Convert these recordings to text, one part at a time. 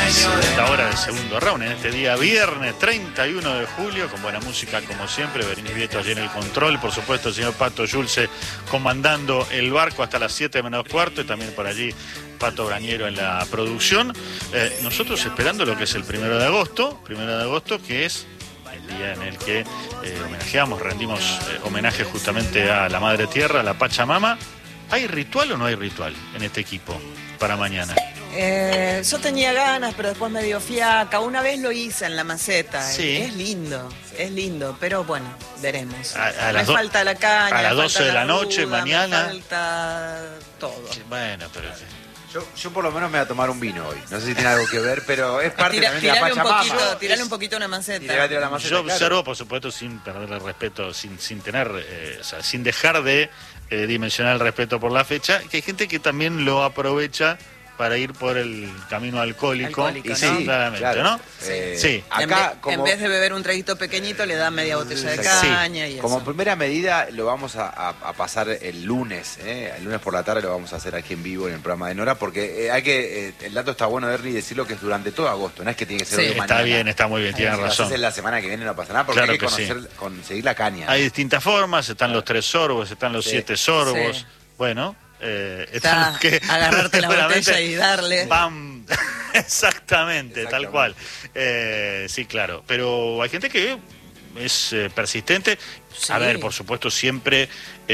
Segunda hora del segundo round en este día viernes 31 de julio, con buena música como siempre. Berni Vieto allí en el control, por supuesto el señor Pato Yulce comandando el barco hasta las 7 menos cuarto, y también por allí Pato Brañero en la producción. Nosotros esperando lo que es el 1 de agosto, que es el día en el que homenajeamos, rendimos homenaje justamente a la Madre Tierra, a la Pachamama. ¿Hay ritual o no hay ritual en este equipo para mañana? Yo tenía ganas, pero después me dio fiaca. Una vez lo hice en la maceta. Sí. Es lindo, pero bueno, veremos. Me falta la caña. A las 12 de la noche, ruda, mañana. Me falta todo. Sí, bueno, pero... Yo por lo menos me voy a tomar un vino hoy. No sé si tiene algo que ver, pero es parte también de la Pachamama. Tirale un poquito una maceta. Yo observo, por supuesto, sin perder el respeto, sin tener, sin dejar de dimensionar el respeto por la fecha, que hay gente que también lo aprovecha para ir por el camino alcohólico y sí, ¿no? claramente, claro. ¿no? Sí. Acá, en vez de beber un traguito pequeñito, le dan media botella de caña y eso. Como primera medida, lo vamos a pasar el lunes. El lunes por la tarde lo vamos a hacer aquí en vivo en el programa de Nora, porque el dato está bueno, Derry, decirlo que es durante todo agosto, no es que tiene que ser hoy mañana. Está bien, está muy bien, tienen razón. Entonces la semana que viene no pasa nada, porque claro, hay que conseguir la caña. Hay distintas formas, están los 3 sorbos, están los 7 sorbos, bueno... Está que agarrarte la botella y darle. ¡Bam! Exactamente, tal cual. Sí, claro. Pero hay gente que es persistente. Sí. A ver, por supuesto, siempre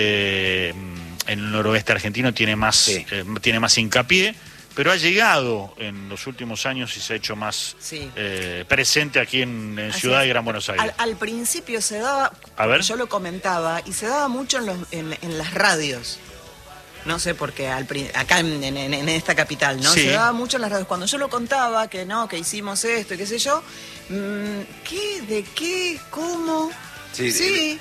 en el noroeste argentino tiene más hincapié, pero ha llegado en los últimos años y se ha hecho más presente aquí en Ciudad y Gran Buenos Aires. Al principio se daba, yo lo comentaba, y se daba mucho en las radios. No sé por qué, acá en esta capital, ¿no? Sí. Se daba mucho en las radios. Cuando yo lo contaba, que hicimos esto y qué sé yo, ¿qué? ¿De qué? ¿Cómo? Sí.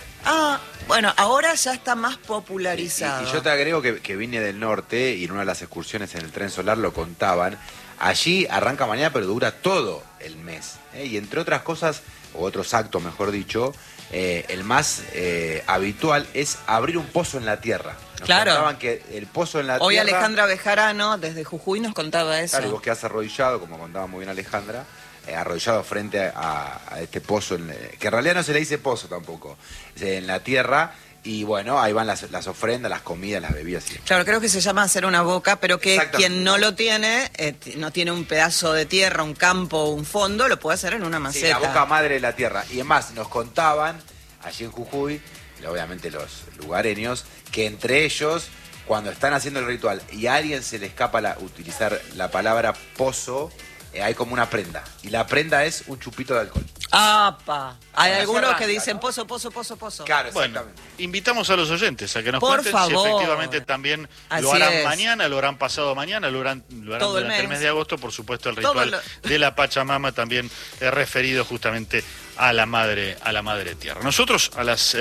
Bueno, ahora ya está más popularizado. Y yo te agrego que vine del norte y en una de las excursiones en el tren solar lo contaban. Allí arranca mañana, pero dura todo el mes. Y entre otras cosas, o otros actos, mejor dicho, el más habitual es abrir un pozo en la tierra. Nos contaban que el pozo en la tierra... Hoy Alejandra Bejarano, desde Jujuy, nos contaba eso. Claro, y vos quedás arrodillado, como contaba muy bien Alejandra, arrodillado frente a este pozo, que en realidad no se le dice pozo tampoco, en la tierra, y bueno, ahí van las ofrendas, las comidas, las bebidas. Claro, creo que se llama hacer una boca, pero que quien no lo tiene, no tiene un pedazo de tierra, un campo, un fondo, lo puede hacer en una maceta. Sí, la boca madre de la tierra. Y además nos contaban, allí en Jujuy, obviamente los lugareños, que entre ellos, cuando están haciendo el ritual y a alguien se le escapa utilizar la palabra pozo, hay como una prenda. Y la prenda es un chupito de alcohol. ¡Apa! Hay algunos que dicen pozo. Claro, exactamente. Bueno, invitamos a los oyentes a que nos por cuenten favor. Si efectivamente también lo harán mañana, lo harán pasado mañana, lo harán durante el mes de agosto. Por supuesto, el ritual de la Pachamama también referido justamente a la Madre Tierra. Nosotros a las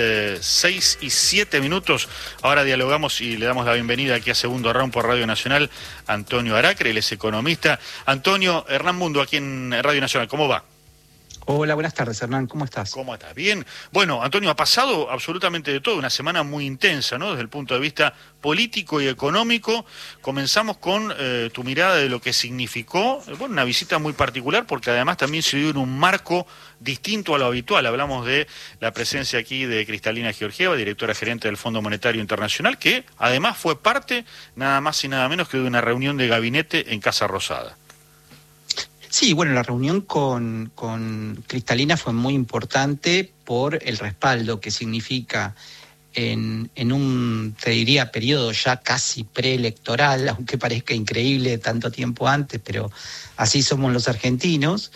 6:07 ahora dialogamos y le damos la bienvenida aquí a Segundo Round por Radio Nacional a Antonio Aracre, él es economista. Antonio, Hernán Mundo aquí en Radio Nacional, ¿cómo va? Hola, buenas tardes, Hernán, ¿cómo estás? ¿Cómo estás? Bien. Bueno, Antonio, ha pasado absolutamente de todo, una semana muy intensa, ¿no? Desde el punto de vista político y económico. Comenzamos con tu mirada de lo que significó, una visita muy particular, porque además también se dio en un marco distinto a lo habitual. Hablamos de la presencia aquí de Cristalina Georgieva, directora gerente del Fondo Monetario Internacional, que además fue parte, nada más y nada menos que de una reunión de gabinete en Casa Rosada. Sí, bueno, la reunión con Cristalina fue muy importante por el respaldo que significa en un, te diría, periodo ya casi preelectoral, aunque parezca increíble tanto tiempo antes, pero así somos los argentinos.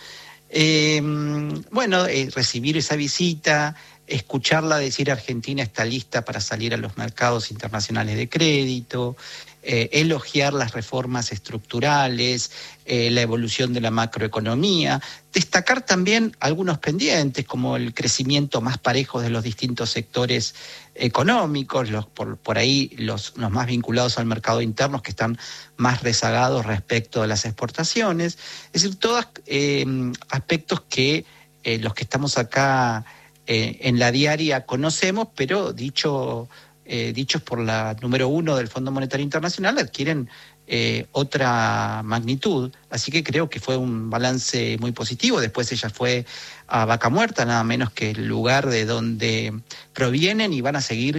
Recibir esa visita, escucharla decir Argentina está lista para salir a los mercados internacionales de crédito, elogiar las reformas estructurales, la evolución de la macroeconomía, destacar también algunos pendientes como el crecimiento más parejo de los distintos sectores económicos, por ahí los más vinculados al mercado interno que están más rezagados respecto de las exportaciones, es decir, todos aspectos que los que estamos acá en la diaria conocemos, pero dichos por la número 1 del Fondo Monetario Internacional adquieren otra magnitud, así que creo que fue un balance muy positivo. Después ella fue a Vaca Muerta, nada menos que el lugar de donde provienen y van a seguir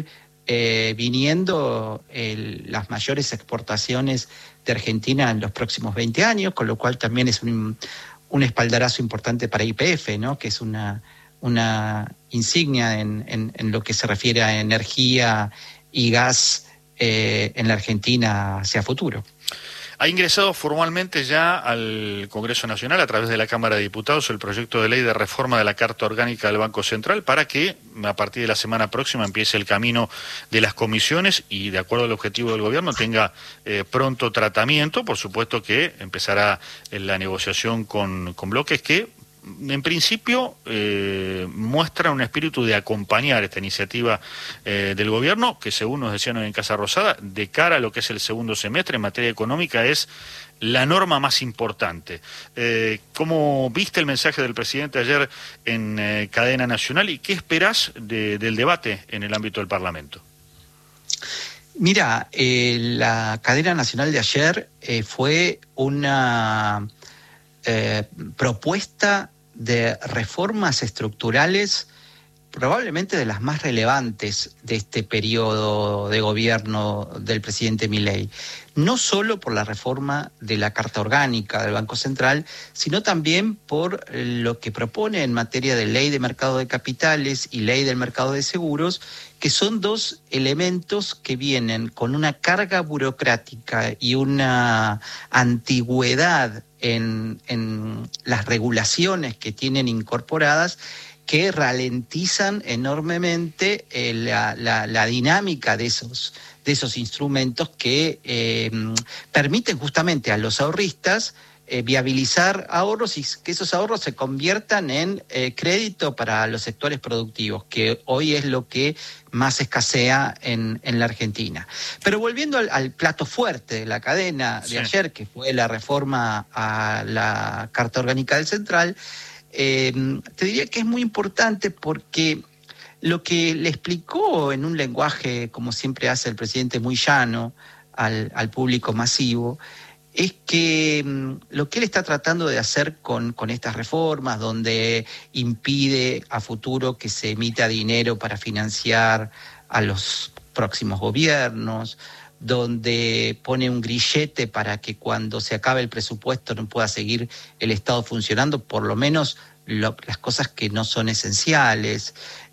viniendo las mayores exportaciones de Argentina en los próximos 20 años, con lo cual también es un espaldarazo importante para YPF, ¿no? Que es una insignia en lo que se refiere a energía y gas en la Argentina hacia futuro. Ha ingresado formalmente ya al Congreso Nacional a través de la Cámara de Diputados el proyecto de ley de reforma de la Carta Orgánica del Banco Central para que a partir de la semana próxima empiece el camino de las comisiones y, de acuerdo al objetivo del gobierno, tenga pronto tratamiento. Por supuesto que empezará la negociación con bloques que en principio muestra un espíritu de acompañar esta iniciativa del gobierno, que según nos decían en Casa Rosada, de cara a lo que es el segundo semestre en materia económica es la norma más importante. ¿Cómo viste el mensaje del presidente ayer en cadena nacional y qué esperás del debate en el ámbito del Parlamento? Mira, la cadena nacional de ayer fue una propuesta de reformas estructurales probablemente de las más relevantes de este periodo de gobierno del presidente Milei, no solo por la reforma de la Carta Orgánica del Banco Central, sino también por lo que propone en materia de ley de mercado de capitales y ley del mercado de seguros, que son dos elementos que vienen con una carga burocrática y una antigüedad en las regulaciones que tienen incorporadas, que ralentizan enormemente la dinámica de esos instrumentos que permiten justamente a los ahorristas viabilizar ahorros y que esos ahorros se conviertan en crédito para los sectores productivos, que hoy es lo que más escasea en la Argentina. Pero volviendo al plato fuerte de la cadena de ayer, que fue la reforma a la Carta Orgánica del Central, te diría que es muy importante porque lo que le explicó en un lenguaje, como siempre hace el presidente, muy llano al público masivo, es que lo que él está tratando de hacer con estas reformas, donde impide a futuro que se emita dinero para financiar a los próximos gobiernos, donde pone un grillete para que cuando se acabe el presupuesto no pueda seguir el Estado funcionando, por lo menos las cosas que no son esenciales,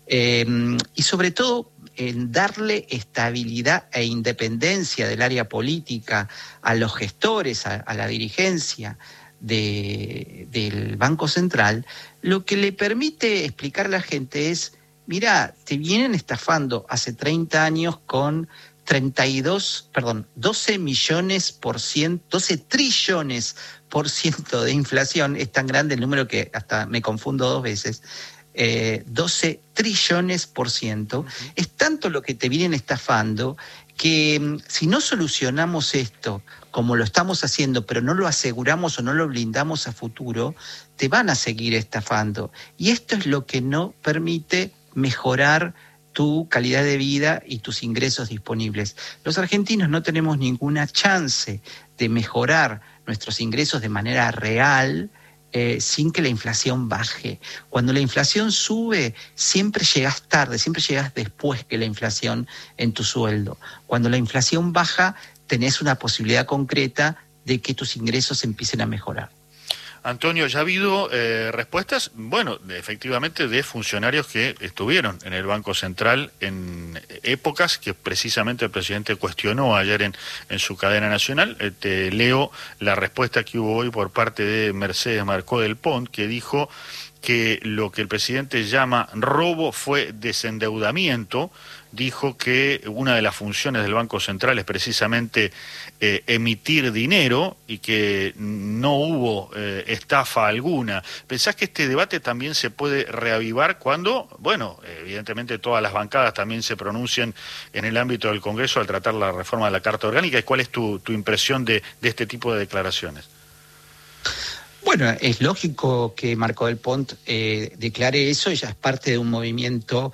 y sobre todo en darle estabilidad e independencia del área política a los gestores, a la dirigencia del Banco Central, lo que le permite explicar a la gente es, mirá, te vienen estafando hace 30 años con 12 trillones por ciento de inflación. Es tan grande el número que hasta me confundo dos veces. 12 trillones por ciento. Uh-huh. Es tanto lo que te vienen estafando que si no solucionamos esto como lo estamos haciendo, pero no lo aseguramos o no lo blindamos a futuro, te van a seguir estafando. Y esto es lo que no permite mejorar tu calidad de vida y tus ingresos disponibles. Los argentinos no tenemos ninguna chance de mejorar nuestros ingresos de manera real sin que la inflación baje. Cuando la inflación sube, siempre llegas tarde, siempre llegas después que la inflación en tu sueldo. Cuando la inflación baja, tenés una posibilidad concreta de que tus ingresos empiecen a mejorar. Antonio, ya ha habido respuestas, bueno, efectivamente de funcionarios que estuvieron en el Banco Central en épocas que precisamente el presidente cuestionó ayer en su cadena nacional. Te leo la respuesta que hubo hoy por parte de Mercedes Marcó del Pont, que dijo que lo que el presidente llama robo fue desendeudamiento. Dijo que una de las funciones del Banco Central es precisamente emitir dinero y que no hubo estafa alguna. ¿Pensás que este debate también se puede reavivar cuando, bueno, evidentemente todas las bancadas también se pronuncian en el ámbito del Congreso al tratar la reforma de la Carta Orgánica? ¿Y cuál es tu impresión de este tipo de declaraciones? Bueno, es lógico que Marcó del Pont declare eso. Ella es parte de un movimiento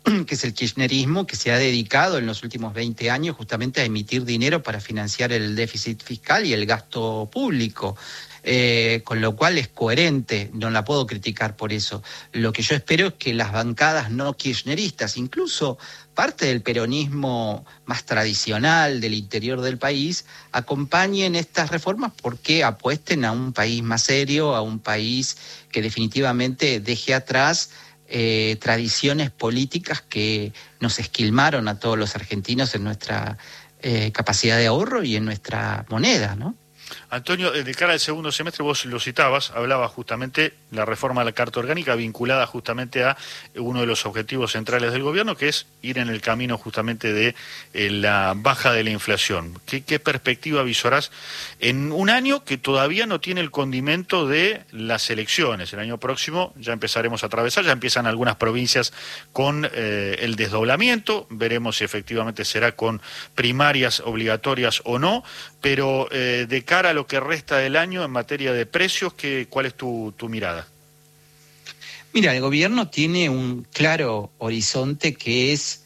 que es el kirchnerismo, que se ha dedicado en los últimos 20 años justamente a emitir dinero para financiar el déficit fiscal y el gasto público. Con lo cual es coherente, no la puedo criticar por eso. Lo que yo espero es que las bancadas no kirchneristas, incluso parte del peronismo más tradicional del interior del país, acompañen estas reformas porque apuesten a un país más serio, a un país que definitivamente deje atrás tradiciones políticas que nos esquilmaron a todos los argentinos en nuestra capacidad de ahorro y en nuestra moneda, ¿no? Antonio, de cara al segundo semestre, vos lo citabas, hablabas justamente la reforma de la Carta Orgánica vinculada justamente a uno de los objetivos centrales del gobierno, que es ir en el camino justamente de la baja de la inflación. ¿Qué perspectiva visorás en un año que todavía no tiene el condimento de las elecciones? El año próximo ya empezaremos a atravesar, ya empiezan algunas provincias con el desdoblamiento, veremos si efectivamente será con primarias obligatorias o no, pero de cara a lo que resta del año en materia de precios, ¿cuál es tu mirada? Mira, el gobierno tiene un claro horizonte que es,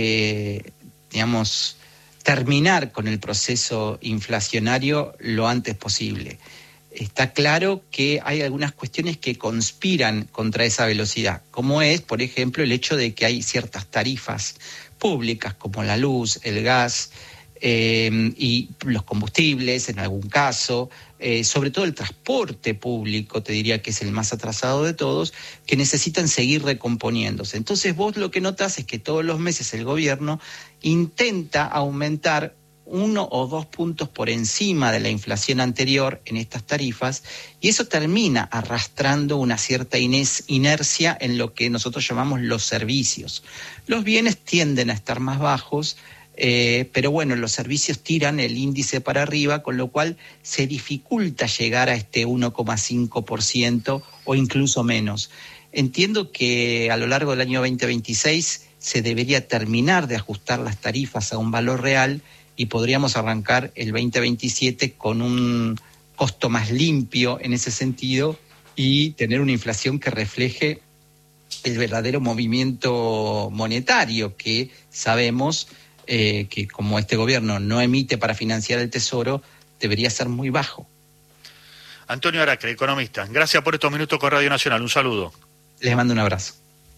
terminar con el proceso inflacionario lo antes posible. Está claro que hay algunas cuestiones que conspiran contra esa velocidad, como es, por ejemplo, el hecho de que hay ciertas tarifas públicas como la luz, el gas, y los combustibles en algún caso, sobre todo el transporte público, te diría que es el más atrasado de todos, que necesitan seguir recomponiéndose. Entonces vos lo que notás es que todos los meses el gobierno intenta aumentar 1 o 2 puntos por encima de la inflación anterior en estas tarifas, y eso termina arrastrando una cierta inercia en lo que nosotros llamamos los servicios. Los bienes tienden a estar más bajos, pero bueno, los servicios tiran el índice para arriba, con lo cual se dificulta llegar a este 1,5% o incluso menos. Entiendo que a lo largo del año 2026 se debería terminar de ajustar las tarifas a un valor real y podríamos arrancar el 2027 con un costo más limpio en ese sentido y tener una inflación que refleje el verdadero movimiento monetario que sabemos que como este gobierno no emite para financiar el Tesoro, debería ser muy bajo. Antonio Aracre, economista, gracias por estos minutos con Radio Nacional, un saludo. Les mando un abrazo.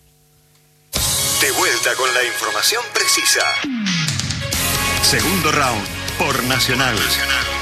De vuelta con la información precisa. Segundo round por Nacional.